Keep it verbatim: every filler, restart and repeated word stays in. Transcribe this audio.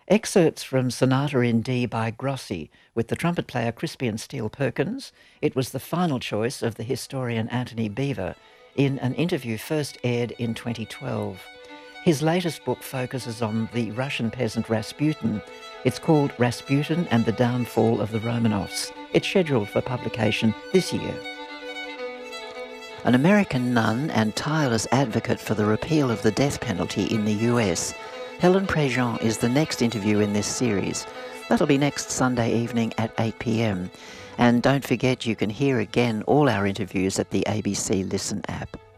Excerpts from Sonata in D by Grossi with the trumpet player Crispian Steele Perkins. It was the final choice of the historian Antony Beevor in an interview first aired in twenty twelve. His latest book focuses on the Russian peasant Rasputin. It's called Rasputin and the Downfall of the Romanovs. It's scheduled for publication this year. An American nun and tireless advocate for the repeal of the death penalty in the U S, Helen Prejean is the next interview in this series. That'll be next Sunday evening at eight p m. And don't forget you can hear again all our interviews at the A B C Listen app.